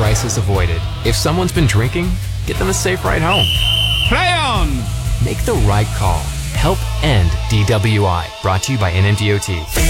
crisis avoided. If someone's been drinking, get them a safe ride home. Play on! Make the right call. Help end DWI. Brought to you by NMDOT.